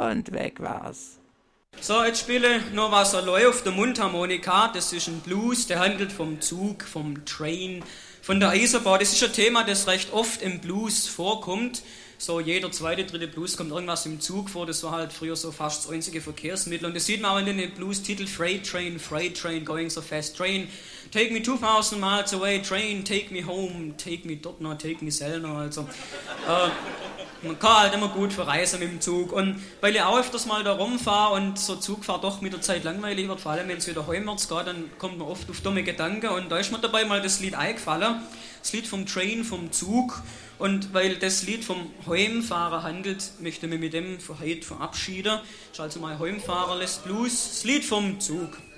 und weg war's. So, jetzt spiele noch was allein auf der Mundharmonika. Das ist ein Blues, der handelt vom Zug, vom Train, von der Eisenbahn. Das ist ein Thema, das recht oft im Blues vorkommt. So jeder zweite, dritte Blues kommt irgendwas im Zug vor. Das war halt früher so fast das einzige Verkehrsmittel. Und das sieht man auch in den Blues-Titel Freight Train, going so fast, Train. Take me 2000 miles away, Train, take me home, take me dort noch, take me selber. Also, man kann halt immer gut verreisen mit dem Zug. Und weil ich auch öfters mal da rumfahre und so Zugfahrt doch mit der Zeit langweilig wird, vor allem wenn es wieder heimwärts geht, dann kommt man oft auf dumme Gedanken. Und da ist mir dabei mal das Lied eingefallen. Das Lied vom Train, vom Zug. Und weil das Lied vom Heimfahrer handelt, möchte ich mich mit dem für heute verabschieden. Das ist also mein Heimfahrerles Blues, das Lied vom Zug.